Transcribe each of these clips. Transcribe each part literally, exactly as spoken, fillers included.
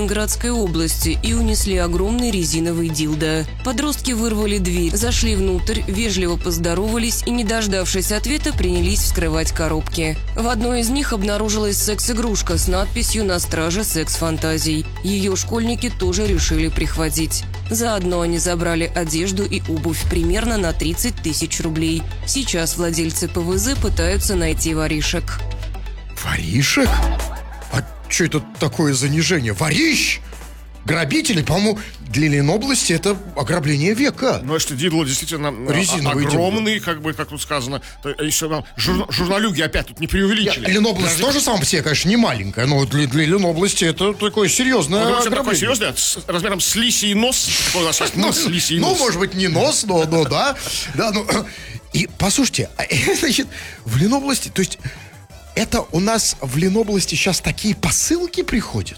Ленинградской области и унесли огромный резиновый дилдо. Подростки вырвали дверь, зашли внутрь, вежливо поздоровались и, не дождавшись ответа, принялись вскрывать коробки. В одной из них обнаружилась секс-игрушка с надписью «На страже секс-фантазий». Ее школьники тоже решили прихватить. Заодно они забрали одежду и обувь примерно на тридцать тысяч рублей. Сейчас владельцы ПВЗ пытаются найти воришек. Воришек? А что это такое занижение? Ворищ? Грабители, по-моему, для Ленобласти это ограбление века. Ну, а что, дилдо действительно Резиновый огромный, дилдо. Как бы, как тут сказано. Еще нам жур, журналюги опять тут не преувеличили. Ленобласть Даже... тоже сам по себе, конечно, не маленькая, но для, для Ленобласти это такое серьезное ну, ограбление. Такое серьезное, с размером с лисий нос. Какой у нас есть нос, лисий нос. Ну, может быть, не нос, но, но да. да ну, и послушайте, значит, в Ленобласти, то есть это у нас в Ленобласти сейчас такие посылки приходят.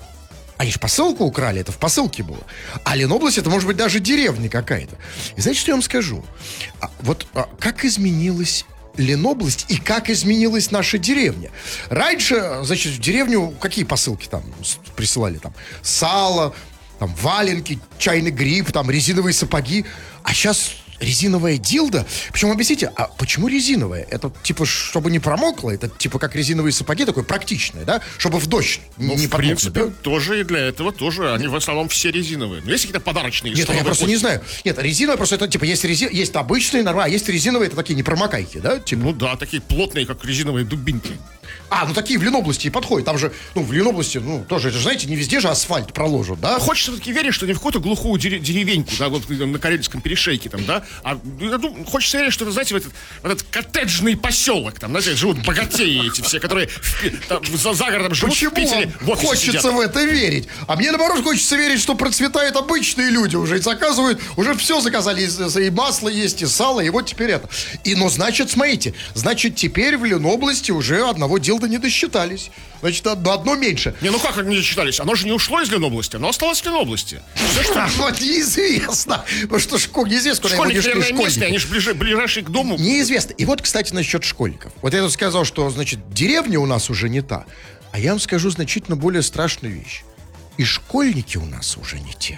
Они же посылку украли, это в посылке было. А Ленобласть, это может быть даже деревня какая-то. И знаете, что я вам скажу? А, вот а, как изменилась Ленобласть и как изменилась наша деревня. Раньше, значит, в деревню какие посылки там присылали? Там сало, там валенки, чайный гриб, там резиновые сапоги. А сейчас резиновая дилда. Причем объясните, а почему резиновая? Это типа, чтобы не промокло? Это типа как резиновые сапоги, такое практичное, да? Чтобы в дождь ну, не в промокло. принципе, да? Тоже и для этого тоже. Они в основном все резиновые. Но есть какие-то подарочные? Нет, я просто не знаю. Нет, резиновая просто это типа есть, рези... есть обычные, нормальные, а есть резиновые, это такие непромокайки, да? Типа? Ну да, такие плотные, как резиновые дубинки. А, ну такие в Ленобласти и подходят. Там же, ну, в Ленобласти, ну, тоже, это же, знаете, не везде же асфальт проложен, да? Хочется все-таки верить, что не в какую-то глухую деревеньку, да, вот на Карельском перешейке там, да, а ну, хочется верить, что, знаете, в этот, в этот коттеджный поселок, там, знаете, живут богатеи эти все, которые в, там, за, за городом живут. Почему в Питере, вам хочется сидят? В это верить? А мне, наоборот, хочется верить, что процветают обычные люди уже, и заказывают, уже все заказали, и, и масло есть, и сало, и вот теперь это. И, ну, значит, смотрите, значит, теперь в Ленобласти уже одного дилда не досчитались. Значит, одно, одно меньше. Не, ну как они не досчитались? Оно же не ушло из Ленобласти, оно осталось в Ленобласти. Все, что... А, вот неизвестно. Потому что школ... неизвестно, куда школьники, его наверное, местные, они же ближе, ближайшие к дому. Неизвестно. И вот, кстати, насчет школьников. Вот я тут сказал, что, значит, деревня у нас уже не та. А я вам скажу значительно более страшную вещь. И школьники у нас уже не те.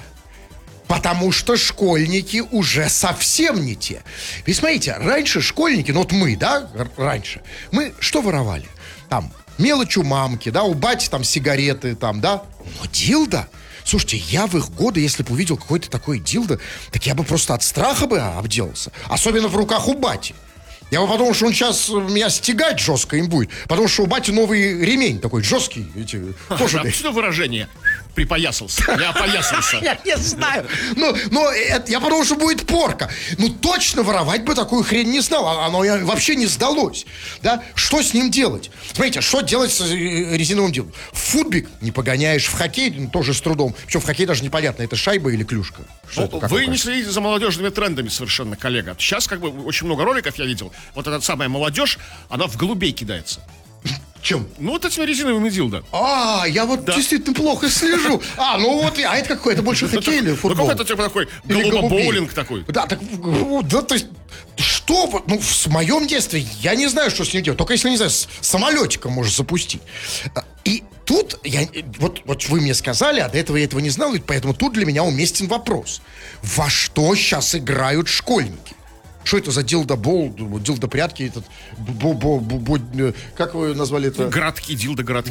Потому что школьники уже совсем не те. Ведь смотрите, раньше школьники, ну вот мы, да, раньше, мы что воровали? Там мелочь у мамки, да, у бати там сигареты, там, да. Но дилда, слушайте, я в их годы, если бы увидел какой-то такой дилда, так я бы просто от страха бы обделался. Особенно в руках у бати. Я бы подумал, что он сейчас меня стягать жестко им будет. Потому что у бати новый ремень такой жесткий. Эти, кожаные. А что выражение? Припоясался. Я опоясался. Я не знаю. Но, но это, я подумал, что будет порка. Ну, точно воровать бы такую хрень не стал. Оно вообще не сдалось. Да? Что с ним делать? Смотрите, что делать с резиновым дилдом? В футбик не погоняешь, в хоккей ну, тоже с трудом. Причем в хоккей даже непонятно, это шайба или клюшка. Ну, это, вы не следите за молодежными трендами совершенно, коллега. Сейчас как бы очень много роликов я видел. Вот эта самая молодежь, она в голубей кидается. Чем? Ну, вот этими резиновыми дилдо. А, я вот да. действительно плохо слежу. А, ну вот, а это какой? Это больше хоккей или футбол? Ну, какой-то типа такой голубо-боулинг такой. Да, так, да, то есть, что, ну, в моем детстве, я не знаю, что с ним делать. Только если, не знаю, с самолетиком можешь запустить. И тут, я, вот, вот вы мне сказали, а до этого я этого не знал, поэтому тут для меня уместен вопрос. Во что сейчас играют школьники? Что это за дилдо-бол, дилдо-прятки, этот, бо-бо-бо, как вы назвали это? Городки, дилдо-городки.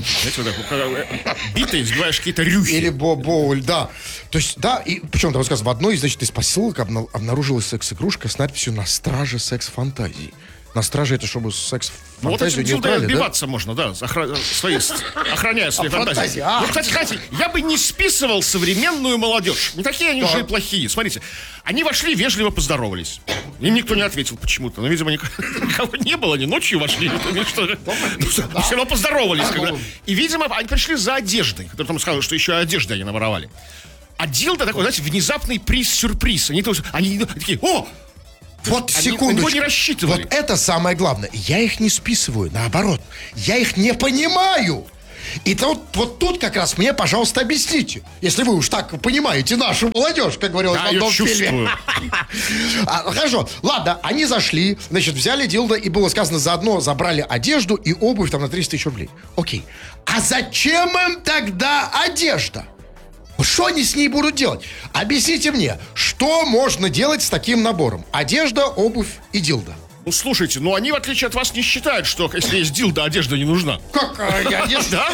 Битые, сбиваешь какие-то рюхи. Или бо-боуль, да. То есть, да, и причем, там сказано, в одной, значит, из посылок обнаружилась секс-игрушка с надписью «На страже секс-фантазии». На страже это чтобы секс-фантазию вот этим не украли, отбиваться да? можно, да, охра... свои... охраняя свои а фантазии. А. Ну, кстати, кстати, я бы не списывал современную молодежь. Не такие они да. уже и плохие. Смотрите, они вошли, вежливо поздоровались. Им никто не ответил почему-то. Но, видимо, никого не было, они ночью вошли. Все равно поздоровались. И, видимо, они пришли за одеждой. Кто там сказал, что еще одежды они наворовали. А дилдо такой, знаете, внезапный приз-сюрприз. Они такие, о! Вот секундочку. Не рассчитывали. Вот это самое главное. Я их не списываю, наоборот. Я их не понимаю. И тут, вот тут как раз мне, пожалуйста, объясните. Если вы уж так понимаете нашу молодежь, как говорилось да, в одном фильме. а, Хорошо, ладно, они зашли, значит, взяли дилдо, и было сказано, заодно забрали одежду и обувь там на триста тысяч рублей. Окей. А зачем им тогда одежда? Что они с ней будут делать? Объясните мне, что можно делать с таким набором? Одежда, обувь и дилда. Ну, слушайте, ну они, в отличие от вас, не считают, что если есть дилда, одежда не нужна. Как? Я не Да?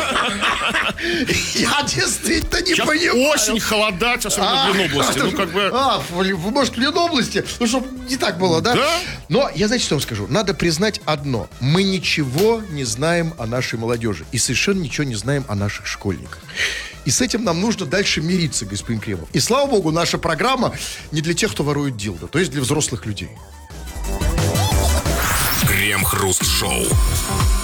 Я действительно не Сейчас понимаю. осень, холодать, особенно в Ленобласти. Ну, как бы... А, в, в- может, в Ленобласти? Ну, чтобы не так было, да? Да. Но я, знаете, что вам скажу? Надо признать одно. Мы ничего не знаем о нашей молодежи. И совершенно ничего не знаем о наших школьниках. И с этим нам нужно дальше мириться, господин Кремов. И слава богу, наша программа не для тех, кто ворует дилдо. То есть для взрослых людей. Крем-хруст-шоу.